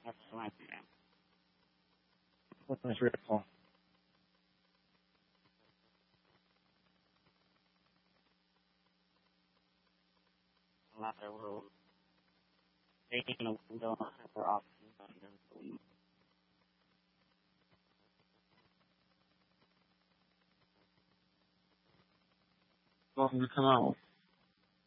Excellent. What was your call? Later will taking a window for options on the Welcome to come out.